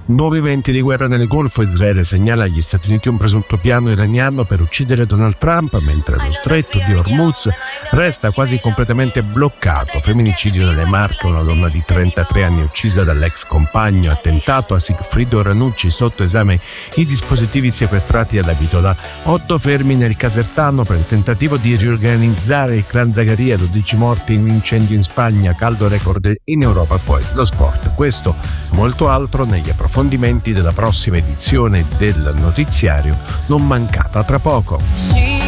Nuovi venti di guerra nel Golfo. Israele segnala agli Stati Uniti un presunto piano iraniano per uccidere Donald Trump, mentre lo stretto di Hormuz resta quasi completamente bloccato. Femminicidio nelle Marche, una donna di 33 anni uccisa dall'ex compagno. Attentato a Sigfrido Ranucci, sotto esame i dispositivi sequestrati alla Bitola. 8 fermi nel Casertano per il tentativo di riorganizzare il clan Zagaria. 12 morti in un incendio in Spagna, caldo record in Europa. Poi lo sport. Questo molto altro negli approfondimenti della prossima edizione del notiziario, non mancata tra poco.